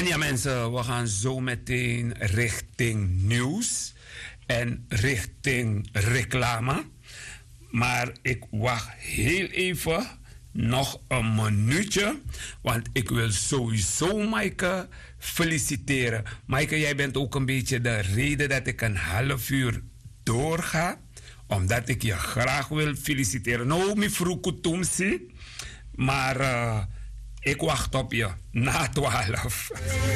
En ja mensen, we gaan zo meteen richting nieuws en richting reclame. Maar ik wacht heel even, nog een minuutje, want ik wil sowieso Maaike feliciteren. Maaike, jij bent ook een beetje de reden dat ik een half uur doorga, omdat ik je graag wil feliciteren. Nou, mi vroeg maar ik wacht op je na 12.